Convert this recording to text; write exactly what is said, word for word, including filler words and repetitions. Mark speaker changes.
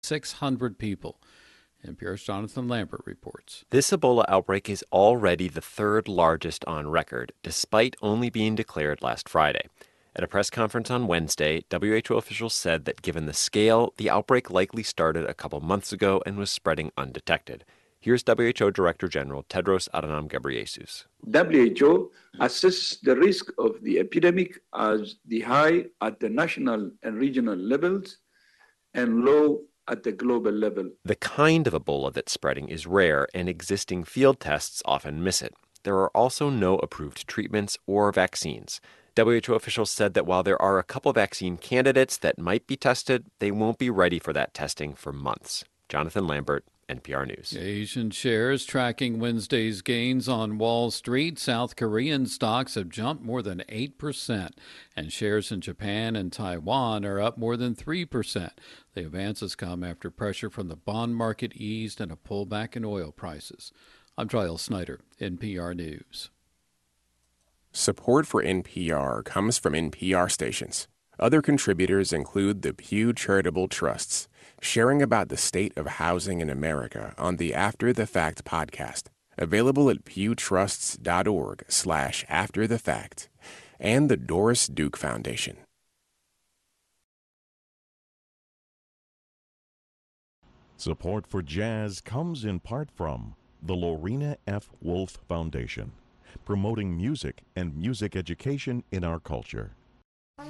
Speaker 1: six hundred people. N P R's Jonathan Lambert reports.
Speaker 2: This Ebola outbreak is already the third largest on record, despite only being declared last Friday. At a press conference on Wednesday, W H O officials said that given the scale, the outbreak likely started a couple months ago and was spreading undetected. Here's W H O Director General Tedros Adhanom Ghebreyesus.
Speaker 3: W H O assesses the risk of the epidemic as the high at the national and regional levels and low at the global level.
Speaker 2: The kind of Ebola that's spreading is rare, and existing field tests often miss it. There are also no approved treatments or vaccines. W H O officials said that while there are a couple vaccine candidates that might be tested, they won't be ready for that testing for months. Jonathan Lambert, N P R News.
Speaker 1: Asian shares tracking Wednesday's gains on Wall Street. South Korean stocks have jumped more than eight percent, and shares in Japan and Taiwan are up more than three percent. The advances come after pressure from the bond market eased and a pullback in oil prices. I'm Giles Snyder, N P R News.
Speaker 4: Support for N P R comes from N P R stations. Other contributors include the Pew Charitable Trusts, sharing about the state of housing in America on the After the Fact podcast, available at pewtrusts.org slash after the fact, and the Doris Duke Foundation.
Speaker 5: Support for jazz comes in part from the Lorena F. Wolf Foundation, promoting music and music education in our culture.